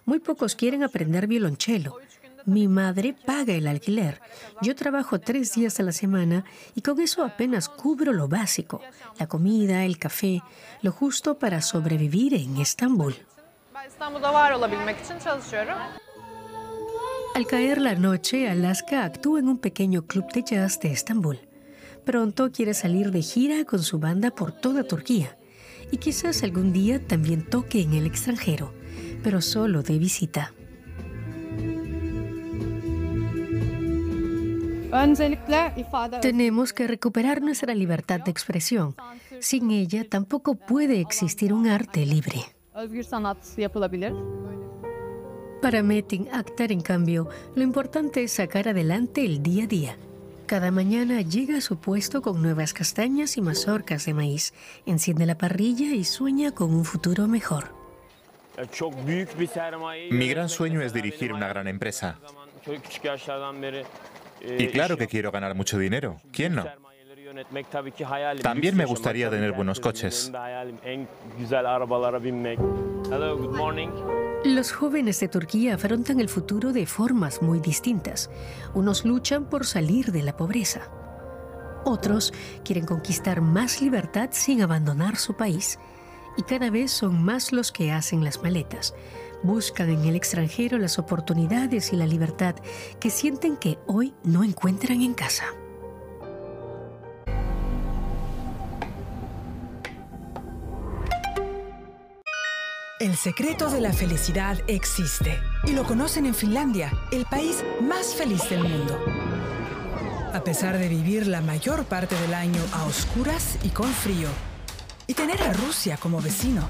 Muy pocos quieren aprender violonchelo. Mi madre paga el alquiler. Yo trabajo 3 días a la semana y con eso apenas cubro lo básico, la comida, el café, lo justo para sobrevivir en Estambul. Al caer la noche, Alaska actúa en un pequeño club de jazz de Estambul. Pronto quiere salir de gira con su banda por toda Turquía y quizás algún día también toque en el extranjero, pero solo de visita. Tenemos que recuperar nuestra libertad de expresión. Sin ella tampoco puede existir un arte libre. Para Metin Aktar, en cambio, lo importante es sacar adelante el día a día. Cada mañana llega a su puesto con nuevas castañas y mazorcas de maíz, enciende la parrilla y sueña con un futuro mejor. Mi gran sueño es dirigir una gran empresa. Y claro que quiero ganar mucho dinero. ¿Quién no? También me gustaría tener buenos coches. Los jóvenes de Turquía afrontan el futuro de formas muy distintas. Unos luchan por salir de la pobreza. Otros quieren conquistar más libertad sin abandonar su país. Y cada vez son más los que hacen las maletas. Buscan en el extranjero las oportunidades y la libertad que sienten que hoy no encuentran en casa. El secreto de la felicidad existe y lo conocen en Finlandia, el país más feliz del mundo. A pesar de vivir la mayor parte del año a oscuras y con frío, y tener a Rusia como vecino.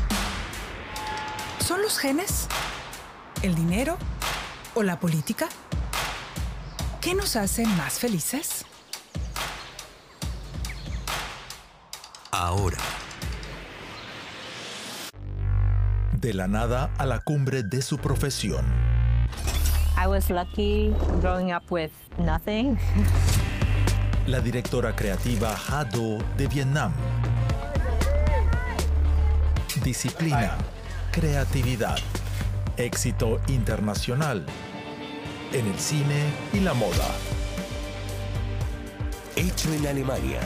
¿Son los genes? ¿El dinero? ¿O la política? ¿Qué nos hace más felices? Ahora. De la nada a la cumbre de su profesión. I was lucky growing up with nothing. La directora creativa Ha Do de Vietnam. Disciplina, creatividad, éxito internacional en el cine y la moda. Hecho en Alemania.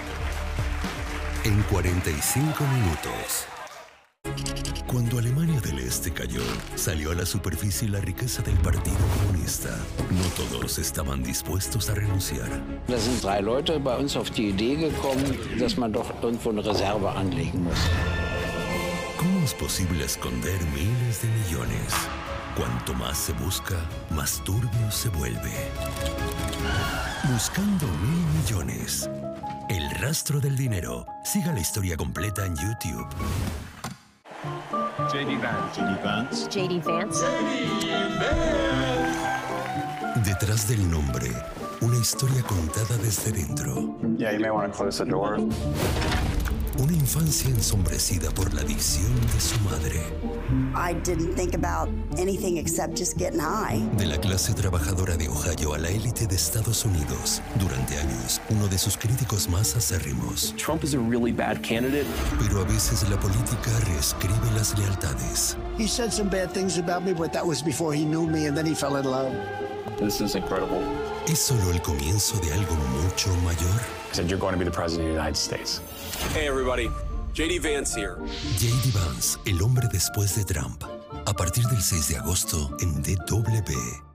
En 45 minutos. Cuando Alemania del Este cayó, salió a la superficie la riqueza del Partido Comunista. No todos estaban dispuestos a renunciar. Da sind 3 Leute bei uns auf die Idee gekommen, dass man doch irgendwo eine Reserve anlegen muss. ¿Cómo es posible esconder miles de millones? Cuanto más se busca, más turbio se vuelve. Buscando 1.000 millones. El rastro del dinero. Siga la historia completa en YouTube. J.D. Vance. J.D. Vance. Detrás del nombre, una historia contada desde dentro. Yeah, you may want to close the door. Una infancia ensombrecida por la adicción de su madre. I didn't think about anything except just getting high. De la clase trabajadora de Ohio a la élite de Estados Unidos. Durante años, uno de sus críticos más acérrimos. Trump is a really bad candidate. Pero a veces la política reescribe las lealtades. He said some bad things about me, but that was before he knew me and then he fell in love. This is incredible. ¿Es solo el comienzo de algo mucho mayor? He said you're going to be the president of the United States. Hey everybody, J.D. Vance here. J.D. Vance, el hombre después de Trump. A partir del 6 de agosto en DW.